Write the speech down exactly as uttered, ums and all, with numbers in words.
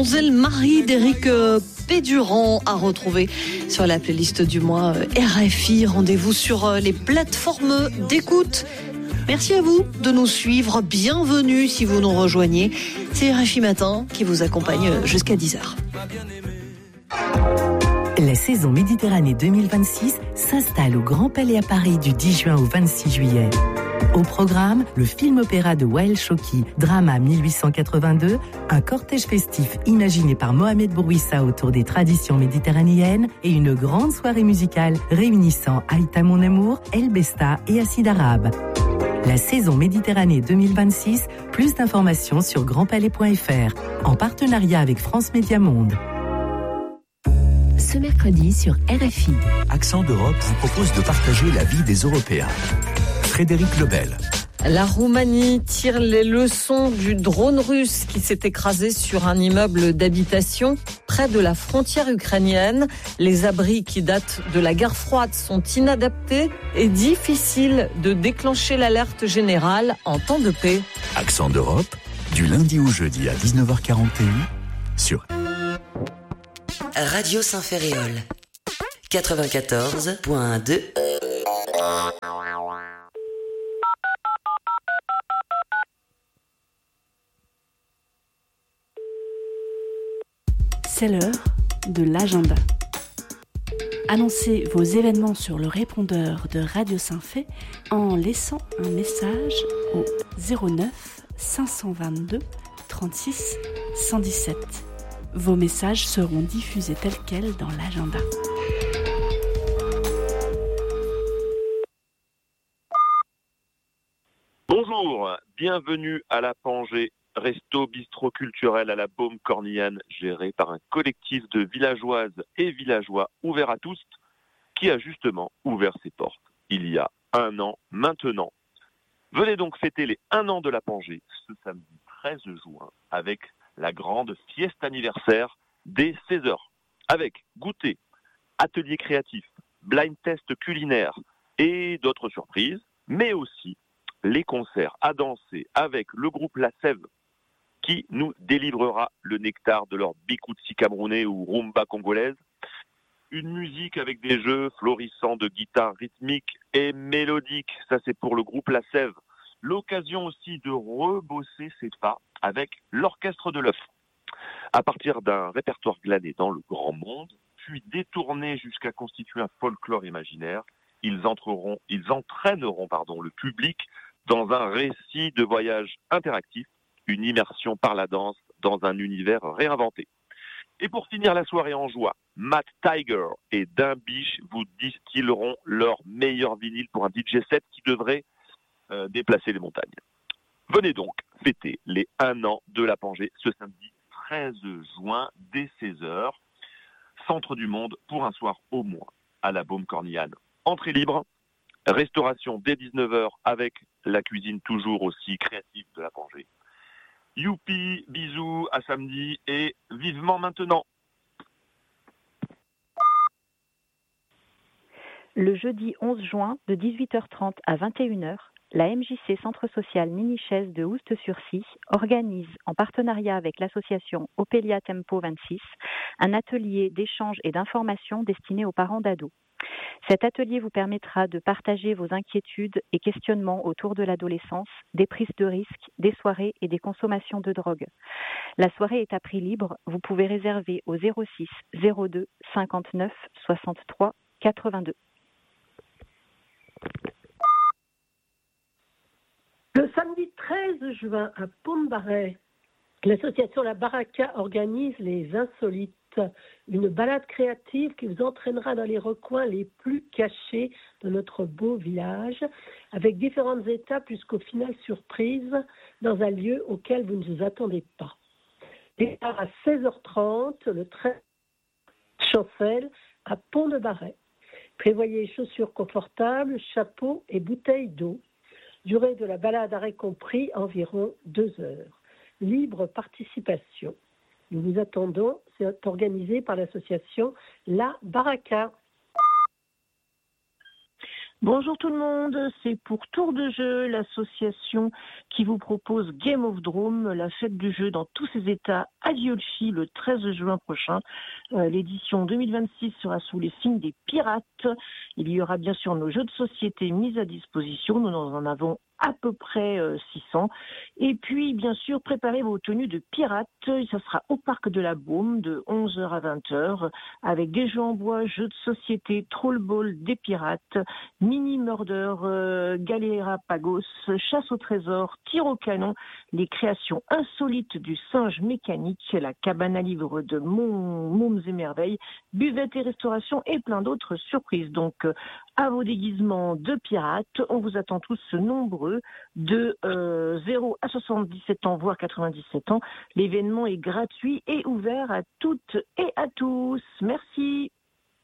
Le mari d'Éric euh, Pédurand à retrouver sur la playlist du mois euh, R F I. Rendez-vous sur euh, les plateformes d'écoute. Merci à vous de nous suivre. Bienvenue si vous nous rejoignez. C'est R F I Matin qui vous accompagne jusqu'à dix heures. La saison Méditerranée deux mille vingt-six s'installe au Grand Palais à Paris du dix juin au vingt-six juillet. Au programme, le film-opéra de Wael Choki, Drama mille huit cent quatre-vingt-deux, un cortège festif imaginé par Mohamed Bourouissa autour des traditions méditerranéennes et une grande soirée musicale réunissant Aïta Mon Amour, El Besta et Acide Arabe. La saison Méditerranée deux mille vingt-six, plus d'informations sur grand palais point f r, en partenariat avec France Média Monde. Ce mercredi sur R F I. Accent d'Europe vous propose de partager la vie des Européens. Frédéric Lebel. La Roumanie tire les leçons du drone russe qui s'est écrasé sur un immeuble d'habitation près de la frontière ukrainienne. Les abris qui datent de la guerre froide sont inadaptés et difficile de déclencher l'alerte générale en temps de paix. Accent d'Europe, du lundi au jeudi à dix-neuf heures quarante et un sur Radio Saint-Ferréol quatre-vingt-quatorze point deux. C'est l'heure de l'agenda. Annoncez vos événements sur le répondeur de Radio Saint-Fé en laissant un message au zéro neuf cinq cent vingt-deux trente-six cent dix-sept. Vos messages seront diffusés tels quels dans l'agenda. Bonjour, bienvenue à la Pangée, resto bistrot culturel à la Baume Cornillane, géré par un collectif de villageoises et villageois ouverts à tous, qui a justement ouvert ses portes il y a un an maintenant. Venez donc fêter les un an de la Pangée ce samedi treize juin avec la grande fiesta anniversaire dès seize heures, avec goûter, atelier créatif, blind test culinaire et d'autres surprises, mais aussi les concerts à danser avec le groupe La Sève qui nous délivrera le nectar de leur bikoutsi camerounais ou rumba congolaise. Une musique avec des jeux florissants de guitare rythmique et mélodique, ça c'est pour le groupe La Sève. L'occasion aussi de rebosser ses pas avec l'orchestre de l'œuf. À partir d'un répertoire glané dans le grand monde, puis détourné jusqu'à constituer un folklore imaginaire, ils entreront, ils entraîneront pardon, le public dans un récit de voyage interactif, une immersion par la danse dans un univers réinventé. Et pour finir la soirée en joie, Matt Tiger et Dimbiche vous distilleront leur meilleur vinyle pour un D J set qui devrait euh, déplacer les montagnes. Venez donc fêter les un an de la Pangée ce samedi treize juin dès seize heures, centre du monde pour un soir au moins à la Baume Cornillane. Entrée libre, restauration dès dix-neuf heures avec la cuisine toujours aussi créative de la Pangée. Youpi, bisous, à samedi et vivement maintenant. Le jeudi onze juin de dix-huit heures trente à vingt et une heures, la M J C Centre Social Mini-Chaise de Oust-sur-Scie organise, en partenariat avec l'association Opelia Tempo vingt-six, un atelier d'échange et d'information destiné aux parents d'ados. Cet atelier vous permettra de partager vos inquiétudes et questionnements autour de l'adolescence, des prises de risques, des soirées et des consommations de drogue. La soirée est à prix libre. Vous pouvez réserver au zéro six zéro deux cinquante-neuf soixante-trois quatre-vingt-deux. Le samedi treize juin à Pont-de-Barret, l'association La Baraka organise les Insolites, une balade créative qui vous entraînera dans les recoins les plus cachés de notre beau village, avec différentes étapes jusqu'au final surprise dans un lieu auquel vous ne vous attendez pas. Départ à seize heures trente, le treize Chancel à Pont-de-Barret. Prévoyez chaussures confortables, chapeau et bouteilles d'eau. Durée de la balade arrêt compris, environ deux heures. Libre participation. Nous vous attendons, c'est organisé par l'association La Baraka. Bonjour tout le monde, c'est pour Tour de Jeu, l'association qui vous propose Game of Drome, la fête du jeu dans tous ses états à Diolchi le treize juin prochain. Euh, l'édition deux mille vingt-six sera sous les signes des pirates. Il y aura bien sûr nos jeux de société mis à disposition, nous en avons à peu près euh, six cents. Et puis, bien sûr, préparez vos tenues de pirates. Ça sera au Parc de la Baume de onze heures à vingt heures avec des jeux en bois, jeux de société, troll-ball des pirates, mini-murder, euh, galérapagos, chasse au trésor, tir au canon, les créations insolites du singe mécanique, la cabane à livres de Mon- Mômes et Merveilles, buvette et restauration et plein d'autres surprises. Donc, euh, à vos déguisements de pirates, on vous attend tous nombreux de euh, zéro à soixante-dix-sept ans, voire quatre-vingt-dix-sept ans. L'événement est gratuit et ouvert à toutes et à tous. Merci.